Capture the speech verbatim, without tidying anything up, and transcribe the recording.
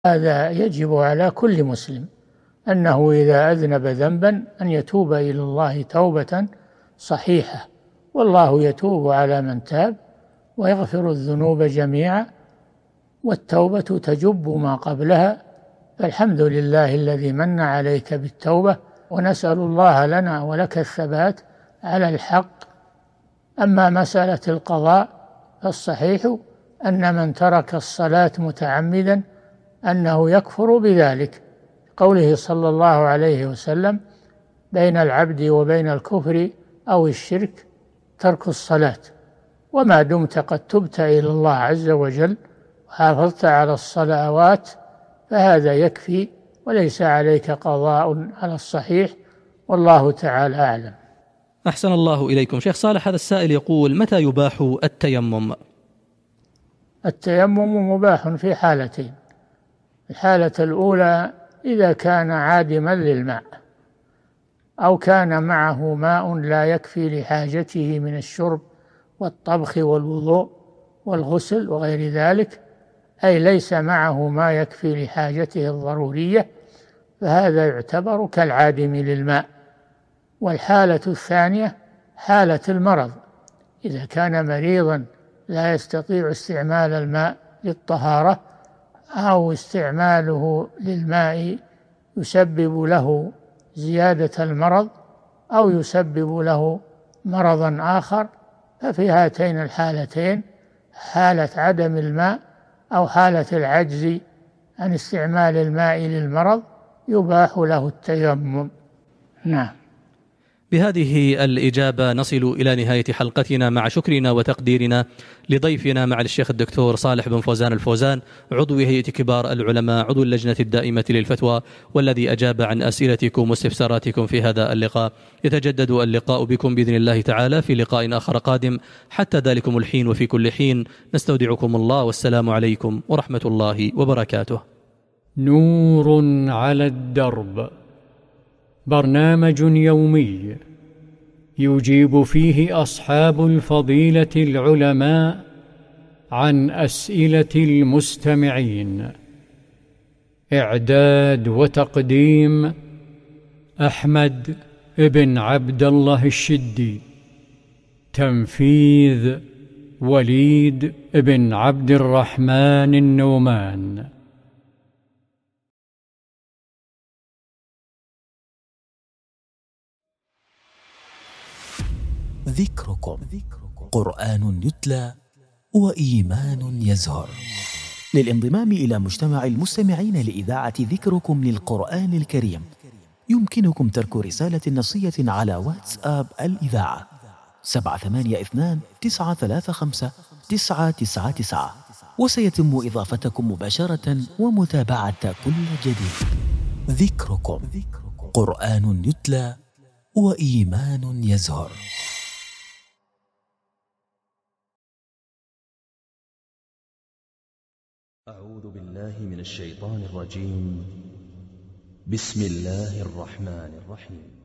هذا يجب على كل مسلم أنه إذا أذنب ذنبا أن يتوب إلى الله توبة صحيحة، والله يتوب على من تاب ويغفر الذنوب جميعا، والتوبة تجب ما قبلها. فالحمد لله الذي من عليك بالتوبة، ونسأل الله لنا ولك الثبات على الحق. أما مسألة القضاء فالصحيح أن من ترك الصلاة متعمدا أنه يكفر بذلك، قوله صلى الله عليه وسلم: بين العبد وبين الكفر أو الشرك ترك الصلاة. وما دمت قد تبت إلى الله عز وجل وحافظت على الصلوات فهذا يكفي، وليس عليك قضاء على الصحيح، والله تعالى أعلم. أحسن الله إليكم. شيخ صالح، هذا السائل يقول: متى يباح التيمم؟ التيمم مباح في حالتين: الحالة الأولى إذا كان عادما للماء، أو كان معه ماء لا يكفي لحاجته من الشرب والطبخ والوضوء والغسل وغير ذلك، أي ليس معه ما يكفي لحاجته الضرورية، فهذا يعتبر كالعادم للماء. والحالة الثانية حالة المرض، إذا كان مريضا لا يستطيع استعمال الماء للطهارة، أو استعماله للماء يسبب له زيادة المرض أو يسبب له مرضا آخر، ففي هاتين الحالتين، حالة عدم الماء أو حالة العجز عن استعمال الماء للمرض، يباح له التيمم. نعم. بهذه الإجابة نصل إلى نهاية حلقتنا، مع شكرنا وتقديرنا لضيفنا مع الشيخ الدكتور صالح بن فوزان الفوزان، عضو هيئة كبار العلماء، عضو اللجنة الدائمة للفتوى، والذي أجاب عن أسئلتكم واستفساراتكم في هذا اللقاء. يتجدد اللقاء بكم بإذن الله تعالى في لقاء آخر قادم. حتى ذلكم الحين وفي كل حين نستودعكم الله، والسلام عليكم ورحمة الله وبركاته. نور على الدرب، برنامج يومي يجيب فيه أصحاب الفضيلة العلماء عن أسئلة المستمعين. إعداد وتقديم أحمد بن عبد الله الشدي. تنفيذ وليد بن عبد الرحمن النومان. ذكركم قرآن يتلى وإيمان يزهر. للانضمام إلى مجتمع المستمعين لإذاعة ذكركم للقرآن الكريم يمكنكم ترك رسالة نصية على واتساب الإذاعة سبعة ثمانية اثنان تسعة ثلاثة خمسة تسعة تسعة تسعة، وسيتم إضافتكم مباشرة ومتابعة كل جديد. ذكركم قرآن يتلى وإيمان يزهر. أعوذ بالله من الشيطان الرجيم. بسم الله الرحمن الرحيم.